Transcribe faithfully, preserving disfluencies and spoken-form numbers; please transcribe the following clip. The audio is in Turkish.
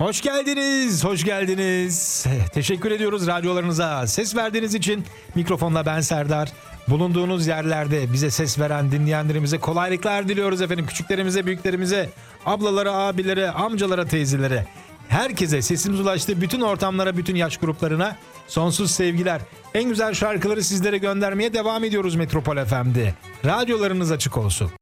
Hoş geldiniz, hoş geldiniz. Teşekkür ediyoruz radyolarınıza ses verdiğiniz için. Mikrofonla ben Serdar. Bulunduğunuz yerlerde bize ses veren dinleyenlerimize kolaylıklar diliyoruz efendim. Küçüklerimize, büyüklerimize, ablalara, abilere, amcalara, teyzelere. Herkese sesimiz ulaştı. Bütün ortamlara, bütün yaş gruplarına sonsuz sevgiler. En güzel şarkıları sizlere göndermeye devam ediyoruz Metropol F M'de. Radyolarınız açık olsun.